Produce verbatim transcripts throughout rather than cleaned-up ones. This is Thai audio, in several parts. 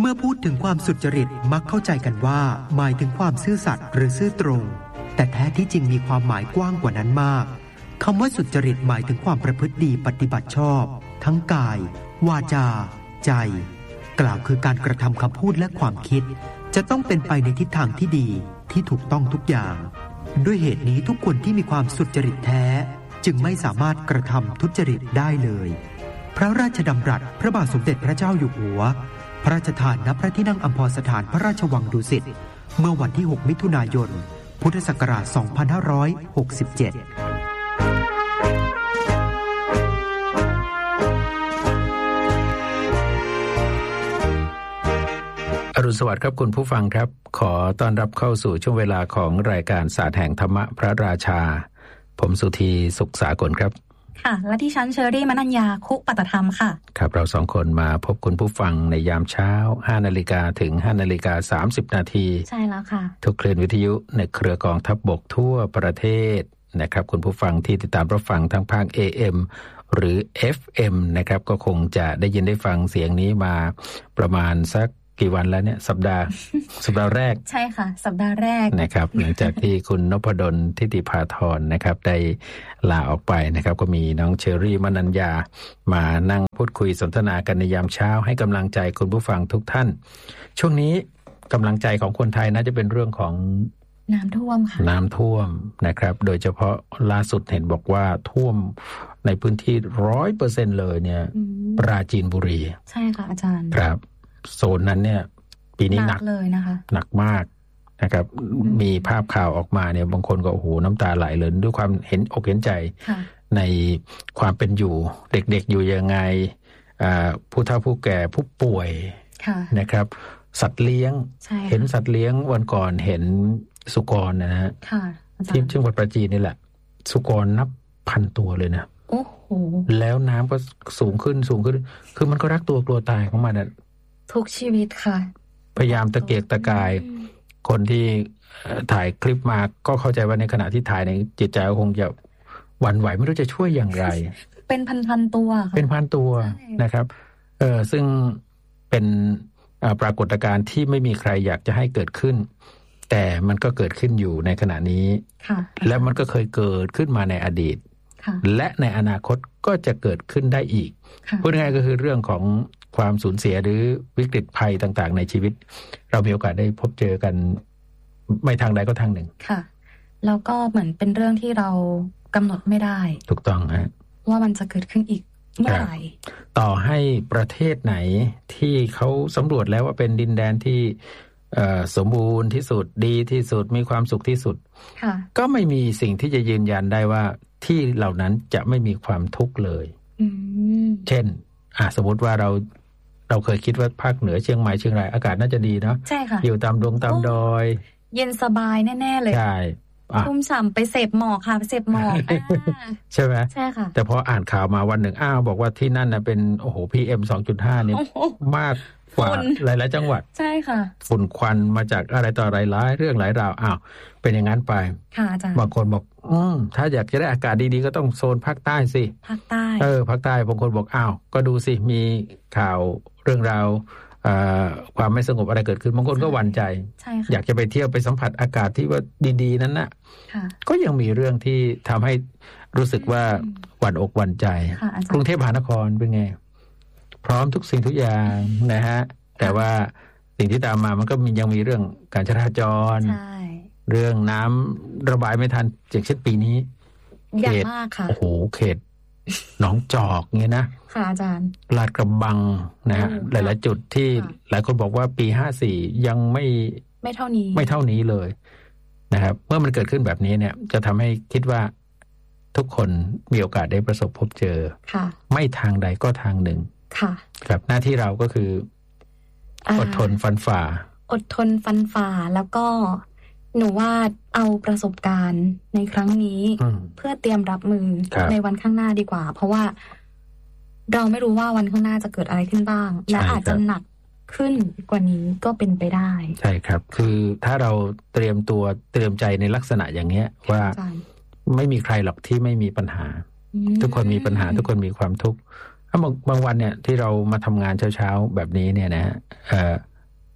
เมื่อพูดถึงความสุจริตมักเข้าใจกันว่าหมายถึงความซื่อสัตย์หรือซื่อตรงแต่แท้ที่จริงมีความหมายกว้างกว่านั้นมากคำว่าสุจริตหมายถึงความประพฤติดีปฏิบัติชอบทั้งกายวาจาใจกล่าวคือการกระทำคำพูดและความคิดจะต้องเป็นไปในทิศทางที่ดีที่ถูกต้องทุกอย่างด้วยเหตุนี้ทุกคนที่มีความสุจริตแท้จึงไม่สามารถกระทำทุจริตได้เลยพระราชดำรัสพระบาทสมเด็จพระเจ้าอยู่หัวพระราชทานณพระที่นั่งอัมพรสถานพระราชวังดุสิตเมื่อวันที่หกมิถุนายนพุทธศักราชสองพันห้าร้อยหกสิบเจ็ดอรุณสวัสดิ์ครับคุณผู้ฟังครับขอต้อนรับเข้าสู่ช่วงเวลาของรายการศาสตร์แห่งธรรมะพระราชาผมสุธีสุขสากลครับค่ะและที่ฉันเชอรี่มนัญญาคุปัตธรรมค่ะครับเราสองคนมาพบคุณผู้ฟังในยามเช้า ห้านาฬิกา ถึง ห้านาฬิกาสามสิบ นาทีใช่แล้วค่ะทุกคลื่นวิทยุในเครือกองทัพบกทั่วประเทศนะครับคุณผู้ฟังที่ติดตามรับฟังทั้งภาค เอ เอ็ม หรือ เอฟ เอ็ม นะครับก็คงจะได้ยินได้ฟังเสียงนี้มาประมาณสักกี่วันแล้วเนี่ยสัปดาห์ สัปดาห์แรกใช่ค่ะสัปดาห์แรกนะครับหลังจากที่คุณนพดลทิติภาธรนะครับได้ลาออกไปนะครับก็มีน้องเชอรี่มนัญญามานั่งพูดคุยสนทนากันในยามเช้าให้กำลังใจคุณผู้ฟังทุกท่านช่วงนี้กำลังใจของคนไทยน่าจะเป็นเรื่องของน้ำท่วมค่ะน้ำท่วมนะครับโดยเฉพาะล่าสุดเห็นบอกว่าท่วมในพื้นที่ ร้อยเปอร์เซ็นต์ เลยเนี่ยปราจีนบุรีใช่ค่ะอาจารย์ครับโซนนั้นเนี่ยปีนี้หนักเลยนะคะหนักมากนะครับมีภาพข่าวออกมาเนี่ยบางคนก็โอ้โหน้ำตาไหลเลยด้วยความเห็นอกเห็นใจในความเป็นอยู่เด็กๆอยู่ยังไงผู้เฒ่าผู้แก่ผู้ป่วยนะครับสัตว์เลี้ยงเห็นสัตว์เลี้ยงวันก่อนเห็นสุกรนะฮะที่จังหวัดปราจีนนี่แหละสุกรนับพันตัวเลยนะโอ้โหแล้วน้ำก็สูงขึ้นสูงขึ้นคือมันก็รักตัวกลัวตายของมันนะทุกชีวิตค่ะพยายามตะเกียกตะกายคนที่ถ่ายคลิปมาก็เข้าใจว่าในขณะที่ถ่ายในจิตใจคงจะหวั่นไหวไม่รู้จะช่วยอย่างไรเป็นพันๆตัวเป็นพันตัวนะครับเออซึ่งเป็นปรากฏการณ์ที่ไม่มีใครอยากจะให้เกิดขึ้นแต่มันก็เกิดขึ้นอยู่ในขณะนี้และมันก็เคยเกิดขึ้นมาในอดีตและในอนาคตก็จะเกิดขึ้นได้อีกพูดง่ายๆก็คือเรื่องของความสูญเสียหรือวิกฤตภัยต่างๆในชีวิตเรามีโอกาสได้พบเจอกันไม่ทางใดก็ทางหนึ่งค่ะแล้วก็เหมือนเป็นเรื่องที่เรากำหนดไม่ได้ถูกต้องฮะว่ามันจะเกิดขึ้นอีกเมื่อไหร่ต่อให้ประเทศไหนที่เขาสำรวจแล้วว่าเป็นดินแดนที่สมบูรณ์ที่สุดดีที่สุดมีความสุขที่สุดก็ไม่มีสิ่งที่จะยืนยันได้ว่าที่เหล่านั้นจะไม่มีความทุกข์เลยเช่นสมมติว่าเราเราเคยคิดว่าภาคเหนือเชียงใหม่เชียงรายอากาศน่าจะดีเนาะใช่ค่ะอยู่ตามดงตามดอยเย็นสบายแน่ๆเลยใช่ทุ่มฉ่ำไปเสพหมอกค่ะไปเสพหมอกใช่ไหมใช่ค่ะแต่พออ่านข่าวมาวันหนึ่งอ้าวบอกว่าที่นั่นนะเป็นโอ้โห พี เอ็ม สองจุดห้า นี่มากกว่าหลายๆจังหวัดใช่ค่ะฝุ่นควันมาจากอะไรต่ออะไรหลายเรื่องหลายราวอ้าวเป็นอย่างนั้นไปค่ะอาจารย์บางคนบอกอืมถ้าอยากจะได้อากาศดีๆก็ต้องโซนภาคใต้สิภาคใต้เออภาคใต้บางคนบอกอ้าวก็ดูสิมีข่าวเรื่องราวความไม่สงบอะไรเกิดขึ้นบางคนก็หวั่นใจอยากจะไปเที่ยวไปสัมผัสอากาศที่ว่าดีๆนั้นนะก็ยังมีเรื่องที่ทำให้รู้สึกว่าหวั่นอกหวั่นใจกรุงเทพมหานครเป็นไงพร้อมทุกสิ่งทุกอย่างนะฮะแต่ว่าสิ่งที่ตามมามันก็มียังมีเรื่องการจราจรเรื่องน้ำระบายไม่ทันอย่างเช่นปีนี้เขตโอ้โหเขตหนองจอกเงี้ยนะค่ะอาจารย์ลาดกระบังนะฮะหลายๆจุดที่หลายคนบอกว่าปีห้าสี่ยังไม่ไม่เท่านี้ไม่เท่านี้เลยนะครับเมื่อมันเกิดขึ้นแบบนี้เนี่ยจะทำให้คิดว่าทุกคนมีโอกาสได้ประสบพบเจอไม่ทางใดก็ทางหนึ่งค่ะครับหน้าที่เราก็คืออดทนฟันฝ่าอดทนฟันฝ่าแล้วก็หนูว่าเอาประสบการณ์ในครั้งนี้เพื่อเตรียมรับมือในวันข้างหน้าดีกว่าเพราะว่าเราไม่รู้ว่าวันข้างหน้าจะเกิดอะไรขึ้นบ้างและอาจจะหนักขึ้นกว่านี้ก็เป็นไปได้ใช่ครับคือถ้าเราเตรียมตัวเตรียมใจในลักษณะอย่างเนี้ยว่าไม่มีใครหรอกที่ไม่มีปัญหาทุกคนมีปัญหาทุกคนมีความทุกข์ถ้าบางวันเนี่ยที่เรามาทำงานเช้าๆแบบนี้เนี่ยนะฮะ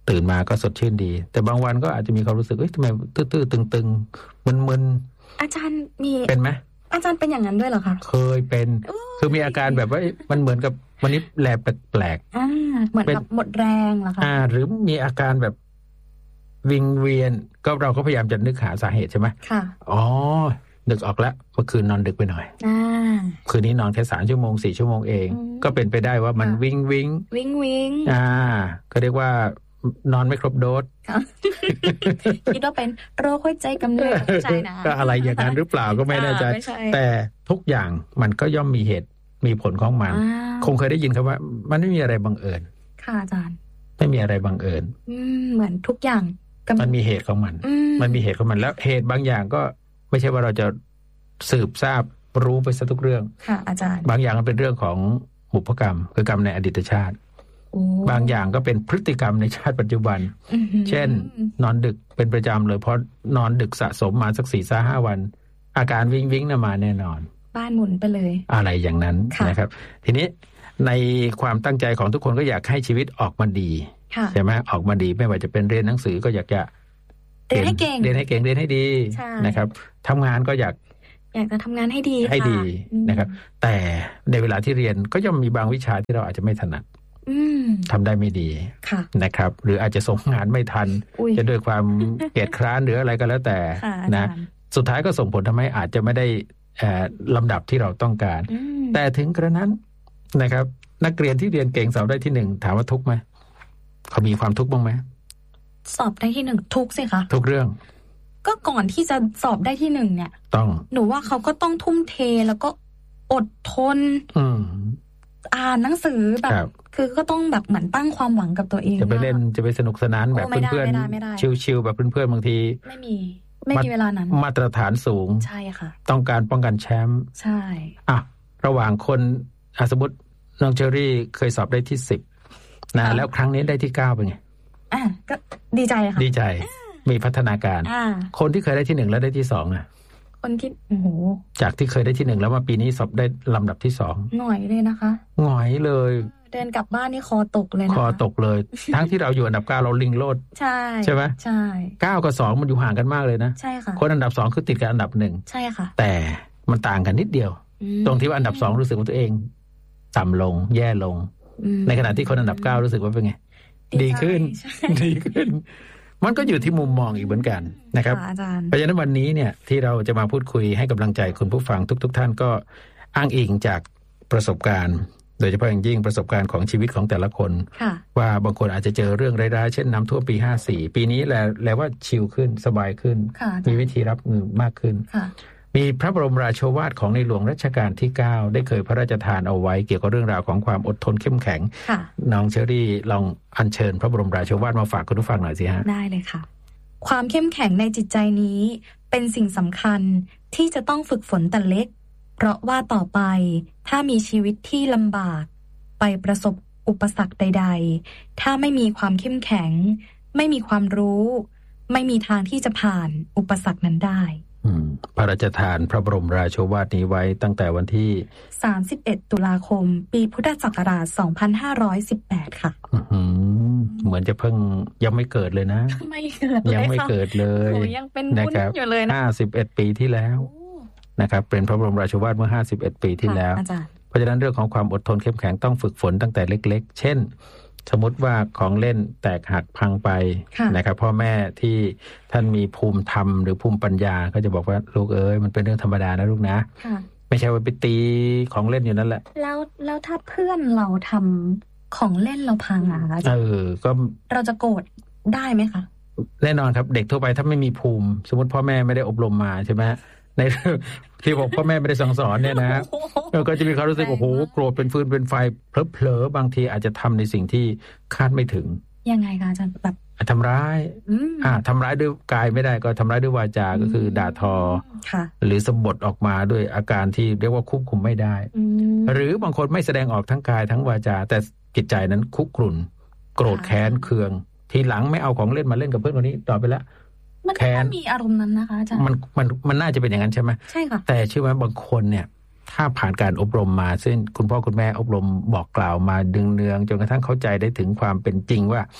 ตื่นมาก็สดชื่นดีแต่บางวันก็อาจจะมีความรู้สึกเอ้ยทำไมตื้อๆตึงๆมึนๆอาจารย์มีเป็นไหมอาจารย์เป็นอย่างนั้นด้วยเหรอคะเคยเป็นคือมีอาการแบบว่ามันเหมือนกับวันนี้แลแปลกๆอ่าเหมือนกับหมดแรงเหรอคะอ่าหรือมีอาการแบบวิงเวียนก็เราก็พยายามจะนึกหาสาเหตุใช่ไหมค่ะอ๋อนึกออกแล้วเมื่อคืนนอนดึกไปหน่อยอ่าคืนนี้นอนแค่สามชั่วโมงสี่ชั่วโมงเองก็เป็นไปได้ว่ามันวิงวิงวิงวิงอ่าก็เรียกว่านอนไม่ครบโดสคิดว่าเป็นโรคหัวใจกำเริบใช่นะก็อะไรอย่างนั้นหรือเปล่าก็ไม่แน่ใจแต่ทุกอย่างมันก็ย่อมมีเหตุมีผลของมันคงเคยได้ยินคำว่ามันไม่มีอะไรบังเอิญค่ะอาจารย์ไม่มีอะไรบังเอิญเหมือนทุกอย่างมันมีเหตุของมันมันมีเหตุของมันแล้วเหตุบางอย่างก็ไม่ใช่ว่าเราจะสืบทราบรู้ไปซะทุกเรื่องค่ะอาจารย์บางอย่างมันเป็นเรื่องของบุพกรรมคือกรรมในอดีตชาติบางอย่างก็เป็นพฤติกรรมในชาติปัจจุบันเช่นนอนดึกเป็นประจำเลยเพราะนอนดึกสะสมมาสักสี่ห้าวันอาการวิงวิงน่ะมาแน่นอนบ้านหมุนไปเลยอะไรอย่างนั้นนะครับทีนี้ในความตั้งใจของทุกคนก็อยากให้ชีวิตออกมาดีใช่ไหมออกมาดีไม่ว่าจะเป็นเรียนหนังสือก็อยากจะเรียนให้เก่งเรียนให้เก่งเรียนให้ดีนะครับทำงานก็อยากอยากจะทำงานให้ดีให้ดีนะครับแต่ในเวลาที่เรียนก็ย่อมมีบางวิชาที่เราอาจจะไม่ถนัดทำได้ไม่ดีนะครับหรืออาจจะส่งงานไม่ทันจะด้วยความเกียจคร้านหรืออะไรก็แล้วแต่นะสุดท้ายก็ส่งผลทำให้อาจจะไม่ได้ลำดับที่เราต้องการแต่ถึงกระนั้นนะครับนักเรียนที่เรียนเก่งสอบได้ที่หนึ่งถามว่าทุกข์ไหมเขามีความทุกข์บ้างไหมสอบได้ที่หนึ่งทุกข์สิคะทุกเรื่องก็ก่อนที่จะสอบได้ที่หนึ่งเนี่ยต้องหนูว่าเขาก็ต้องทุ่มเทแล้วก็อดทนอ่านหนังสือแบบคือก็ต้องแบบเหมือนตั้งความหวังกับตัวเองจะไปเล่นจะไปสนุกสนานแบบเพื่อนๆชิลๆแบบเพื่อนๆบางทีไม่มีไม่มีเวลานั้นมาตรฐานสูงใช่ค่ะต้องการป้องกันแชมป์ใช่อ่ะระหว่างคนสมมติน้องเชอรี่เคยสอบได้ที่สิบนะแล้วครั้งนี้ได้ที่เก้าเป็นไงอ่ะก็ดีใจค่ะดีใจมีพัฒนาการคนที่เคยได้ที่หนึ่งแล้วได้ที่สองนะคนที่โอ้โหจากที่เคยได้ที่หนึ่งแล้วมาปีนี้สอบได้ลำดับที่สองหน่อยเลยนะคะหน่อยเลยเดินกลับบ้านนี่คอตกเลยนะคอตกเลยทั้งที่เราอยู่อันดับเก้าเราลิงโลดใช่ใช่ไหมใช่เก้ากับสองมันอยู่ห่างกันมากเลยนะใช่ค่ะคนอันดับสองคือติดกับอันดับหนึ่งใช่ค่ะแต่มันต่างกันนิดเดียวตรงที่ว่าอันดับสองรู้สึกว่าตัวเองต่ำลงแย่ลงในขณะที่คนอันดับเก้ารู้สึกว่าเป็นไงดีขึ้นดีขึ้นมันก็อยู่ที่มุมมองอีกเหมือนกันนะครับเพราะฉะนั้นวันนี้เนี่ยที่เราจะมาพูดคุยให้กำลังใจคุณผู้ฟังทุกๆ ท่านก็อ้างอิงจากประสบการณ์โดยเฉพาะอย่างยิ่งประสบการณ์ของชีวิตของแต่ละคนว่าบางคนอาจจะเจอเรื่องร้ายๆเช่นน้ำท่วมปีห้าสี่ปีนี้แลแล้วว่าชิลขึ้นสบายขึ้นมีวิธีรับมือมากขึ้นมีพระบรมราโชวาทของในหลวงรัชกาลที่เก้าได้เคยพระราชทานเอาไว้เกี่ยวกับเรื่องราวของความอดทนเข้มแข็งน้องเชอรี่ลองอัญเชิญพระบรมราโชวาทมาฝากคุณผู้ฟังหน่อยสิฮะได้เลยค่ะความเข้มแข็งในจิตใจนี้เป็นสิ่งสำคัญที่จะต้องฝึกฝนแต่เล็กเพราะว่าต่อไปถ้ามีชีวิตที่ลำบากไปประสบอุปสรรคใดๆถ้าไม่มีความเข้มแข็งไม่มีความรู้ไม่มีทางที่จะผ่านอุปสรรคนั้นได้พระราชทานพระบรมราโชวาทนี้ไว้ตั้งแต่วันที่สามสิบเอ็ดตุลาคมปีพุทธศักราชสองพันห้าร้อยสิบแปดค่ะเหมือนจะเพิ่งยังไม่เกิดเลยนะไม่เกิดเลยยังไม่เกิดเลยยังเป็นบุญอยู่เลยนะห้าสิบเอ็ดปีที่แล้วนะครับเป็นพระบรมราโชวาทเมื่อห้าสิบเอ็ดปีที่แล้วเพราะฉะนั้นเรื่องของความอดทนเข้มแข็งต้องฝึกฝนตั้งแต่เล็กๆเช่นสมมติว่าของเล่นแตกหักพังไปนะครับพ่อแม่ที่ท่านมีภูมิธรรมหรือภูมิปัญญาก็จะบอกว่าลูกเอ้ยมันเป็นเรื่องธรรมดานะลูกนะไม่ใช่ว่าไปตีของเล่นอยู่นั่นแหละแล้วแล้วถ้าเพื่อนเราทำของเล่นเราพังอ่ะเออก็เราจะโกรธได้ไหมคะแน่นอนครับเด็กทั่วไปถ้าไม่มีภูมิสมมติพ่อแม่ไม่ได้อบรมมาใช่ไหมในที่บอกพ่อแม่ไม่ได้สั่งสอนเนี่ยนะเราก็จะมีความรู้สึกโอ้โหโกรธเป็นฟืนเป็นไฟเผลอๆบางทีอาจจะทำในสิ่งที่คาดไม่ถึงยังไงคะอาจารย์แบบทำร้ายอ่าทำร้ายด้วยกายไม่ได้ก็ทำร้ายด้วยวาจาก็คือด่าทอหรือสะบัดออกมาด้วยอาการที่เรียกว่าควบคุมไม่ได้หรือบางคนไม่แสดงออกทั้งกายทั้งวาจาแต่จิตใจนั้นคุกรุ่นโกรธแค้นเคืองทีหลังไม่เอาของเล่นมาเล่นกับเพื่อนคนนี้ต่อไปแล้วมันก็มีอารมณ์นั้นนะคะอาจารย์มันมันมันน่าจะเป็นอย่างนั้นใช่ไหมใช่ค่ะแต่เชื่อไหมบางคนเนี่ยถ้าผ่านการอบรมมาซึ่งคุณพ่อคุณแม่อบรมบอกกล่าวมาดึงเนืองจนกระทั่งเข้าใจได้ถึงความเป็นจริงว่า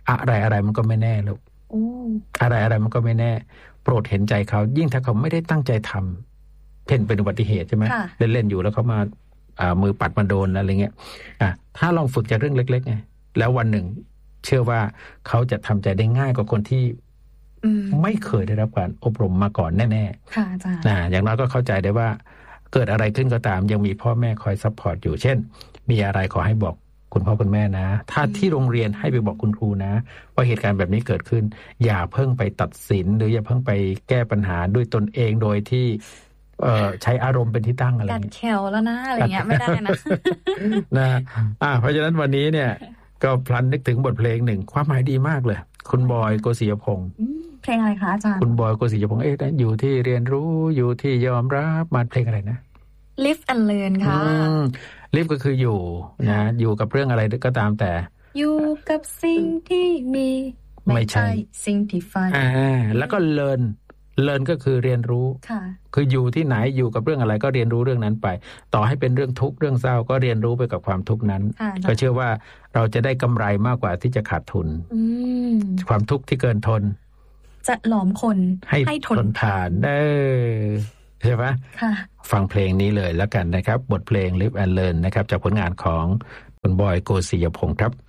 อะไรอะไรมันก็ไม่แน่ลูกอะไรอะไรมันก็ไม่แน่โปรดเห็นใจเขายิ่งถ้าเขาไม่ได้ตั้งใจทำเช่นเป็นอุบัติเหตุใช่ไหมเล่นๆอยู่แล้วเขามาอ่ามือปัดมาโดนอะไรเงี้ยอ่ะถ้าลองฝึกจากเรื่องเล็กๆไงแล้ววันหนึ่งเชื่อว่าเขาจะทำใจได้ง่ายกว่าคนที่ไม่เคยได้รับการอบรมมาก่อนแน่ๆค่ะอาจารย์นะอย่างน้อยก็เข้าใจได้ว่าเกิดอะไรขึ้นก็ตามยังมีพ่อแม่คอยซัพพอร์ตอยู่เช่นมีอะไรขอให้บอกคุณพ่อคุณแม่นะถ้าที่โรงเรียนให้ไปบอกคุณครูนะว่าเหตุการณ์แบบนี้เกิดขึ้นอย่าเพิ่งไปตัดสินหรืออย่าเพิ่งไปแก้ปัญหาด้วยตนเองโดยที่เอ่อใช้อารมณ์เป็นที่ตั้งอะไรกัดแขวแล้วนะอะไรเงี้ยไม่ได้นะนะอ่าเพราะฉะนั้นวันนี้เนี่ยก็พลันนึกถึงบทเพลงหนึ่งความหมายดีมากเลยคุณบอยโกศิยพงษ์เพลงอะไรคะอาจารย์คุณบอยโกศิยพงษ์เอ๊ะอยู่ที่เรียนรู้อยู่ที่ยอมรับมาเพลงอะไรนะ Live and Learn ค่ะ Live ก็คืออยู่นะอยู่กับเรื่องอะไรก็ตามแต่อยู่กับสิ่งที่มีไม่ใช่สิ่งที่ฝันอ่าแล้วก็ Learn Learn ก็คือเรียนรู้ค่ะคืออยู่ที่ไหนอยู่กับเรื่องอะไรก็เรียนรู้เรื่องนั้นไปต่อให้เป็นเรื่องทุกข์เรื่องเศร้าก็เรียนรู้ไปกับความทุกข์นั้นก็เชื่อว่าเราจะได้กำไรมากกว่าที่จะขาดทุนความทุกข์ที่เกินทนจะหลอมคนให้ทนทานได้ใช่ไหมฟังเพลงนี้เลยแล้วกันนะครับบทเพลง Live and Learn นะครับจากผลงานของคุณบอยโกศิยพงษ์ครับ